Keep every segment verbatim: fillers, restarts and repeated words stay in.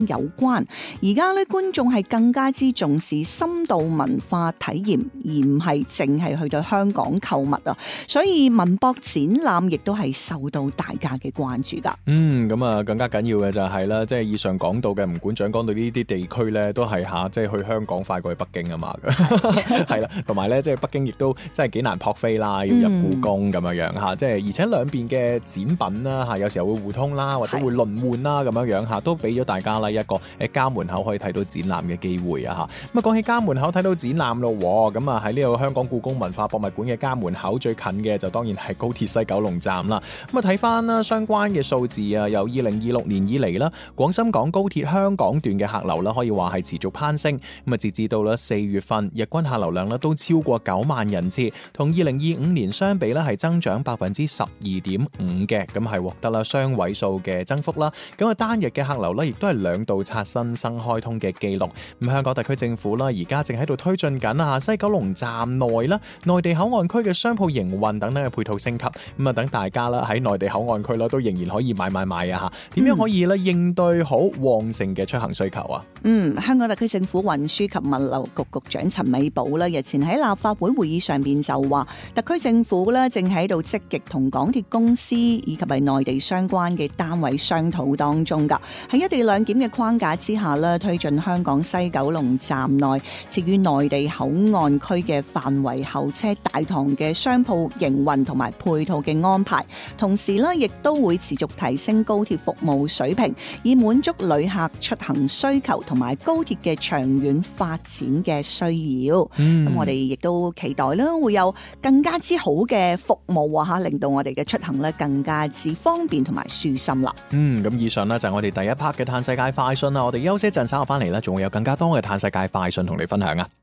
有關。而家咧觀眾係更加之重視深度文化體驗，而唔係淨係去到香港購物啊。所以文博展覽亦都係受到大家嘅關注噶。 嗯，咁啊更加緊要嘅就係啦，即係以上講到嘅吳館長講到呢啲地區咧，都係吓即係去香港快過去北京啊嘛。係啦，同埋咧即係北京亦都真係幾難撲飛啦，要入故宮咁樣樣吓，即係而且兩邊嘅展品啦吓，有時候會互通啦，或者會輪換啦咁樣樣吓，都俾咗大家啦一個誒家門口可以睇到展覽嘅機會啊吓。咁啊講起家門口睇到展覽咯，咁啊喺呢個香港故宮文化博物館嘅家門口最近嘅就當然係高鐵西九龍站啦。咁啊睇翻啦相關嘅數字啊，由二零二六年以嚟啦，廣深港高鐵香港段嘅客流啦，可以話係持續攀升。咁啊截至到啦四月份，日均客流量咧都超過九萬人次，同二零二五年相比咧係增長百分之十二點五嘅，咁係獲得啦雙位數嘅增幅啦。咁啊單日嘅客流咧亦都係兩度刷新新開通嘅記錄。咁香港特區政府啦而家正喺度推進緊啊西九龍站內啦、內地口岸區嘅商鋪營運等等嘅配套升級。咁啊等大家啦喺內地口岸區啦都仍然可以買買買啊吓，點樣可以咧應對好旺盛嘅出行需求啊？ 嗯，香港特區政府運輸及物流局局長陳美寶啦，日前喺立法會會議上邊就話，特區政府咧正喺度積極同港鐵公司以及係內地相關嘅單位商討當中噶，喺一地兩檢嘅框架之下咧，推進香港西九龍站內設於內地口岸區嘅範圍候車大堂嘅商鋪營運同埋配套嘅安排，同時咧亦都會持續提升高鐵服務水平，以滿足旅客出行需求同埋高鐵嘅長遠發展嘅需要。咁、嗯、我哋亦都期待啦，會有更加之好嘅服務啊，令到我哋嘅出行咧更加之方便同埋舒心啦。 嗯，咁以上呢就係我哋第一 part 嘅嘆世界快訊啦。我哋休息一陣，稍後翻嚟咧，仲會有更加多嘅嘆世界快訊同你分享啊！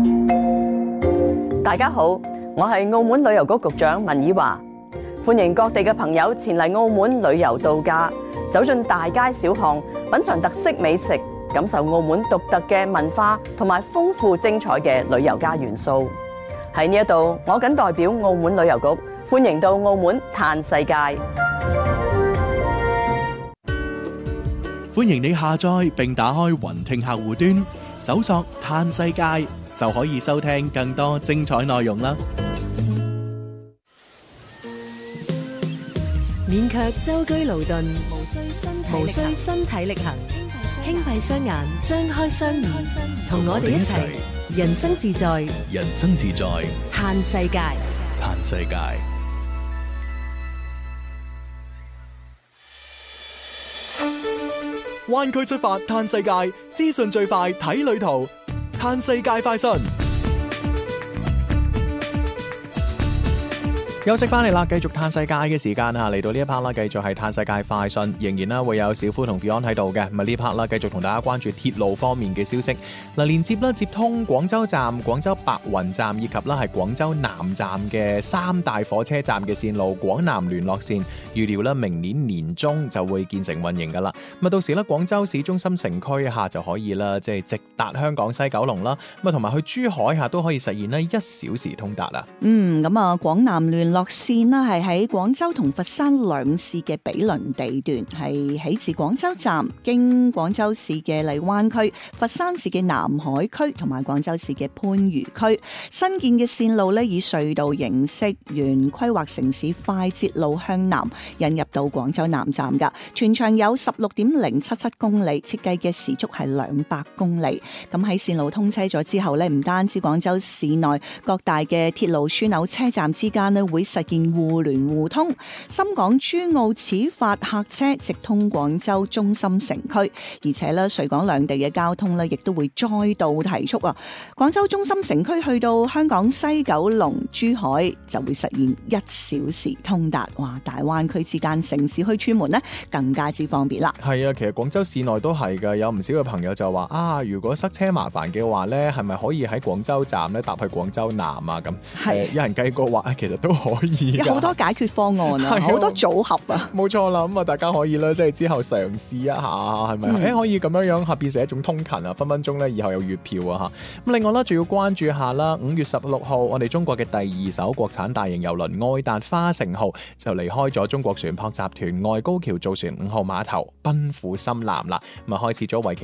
大家好，我係澳門旅遊局局長文以華，歡迎各地嘅朋友前嚟澳門旅遊度假，走進大街小巷，品嘗特色美食，感受澳門獨特嘅文化同埋豐富精彩嘅旅遊家元素。喺呢一度，我謹代表澳門旅遊局歡迎到澳門嘆世界。 歡迎你下載並打開雲聽客戶端，搜索嘆世界就可以收聽更多精彩內容啦。 免卻舟車勞頓，無需身無需身體力行，輕閉雙眼，張開雙耳，同我哋一齊人生自在， 人生自在， 嘆世界， 嘆世界。 灣區出發嘆世界，資訊最快睇旅途，嘆世界快訊。 休息翻嚟啦，繼續嘆世界嘅時間啊！嚟到呢一 part 啦，繼續係嘆世界快訊，仍然啦會有小夫同 Fion 喺度嘅。咁啊呢 part 啦，繼續同大家關注鐵路方面嘅消息。嗱，連接啦接通廣州站、廣州白雲站以及啦係廣州南站嘅三大火車站嘅線路廣南聯絡線，預料啦明年年中就會建成運營噶啦。咁啊到時咧廣州市中心城區下就可以啦，即係直達香港西九龍啦。咁啊同埋去珠海下都可以實現咧一小時通達啊。 嗯，咁啊廣南聯落線啦，係喺廣州同佛山兩市嘅毗鄰地段，係起自廣州站，經廣州市嘅荔灣區、佛山市嘅南海區同埋廣州市嘅番禺區。新建嘅線路咧以隧道形式，原規劃城市快捷路向南引入到廣州南站噶，全長有十六點零七七公里，設計嘅時速係兩百公里。咁喺線路通車咗之後咧，唔單止廣州市內各大嘅鐵路樞紐車站之間咧會實現互聯互通，深港珠澳始發客車直通廣州中心城區，而且咧穗港兩地嘅交通咧亦都會再度提速啊！廣州中心城區去到香港西九龍、珠海就會實現一小時通達，哇！大灣區之間城市去出門咧更加之方便啦。 係啊，其實廣州市內都係噶，有唔少嘅朋友就話啊，如果塞車麻煩嘅話咧，係咪可以喺廣州站咧搭去廣州南啊？咁係、呃、有人計過話，其實都可可以㗎， 有好多解決方案啊， 係啊好多組合啊。 冇錯啦，咁啊大家可以咧，即係之後嘗試一下，係咪？誒、 嗯可以咁樣樣嚇變成一種通勤啊，分分鐘咧以後有月票啊嚇。咁另外咧，仲要關注下啦，五月十六號，我哋中國嘅第二艘國產大型郵輪愛達花城號就離開咗中國船舶集團外高橋造船五號碼頭，奔赴深藍啦。咁啊開始咗為期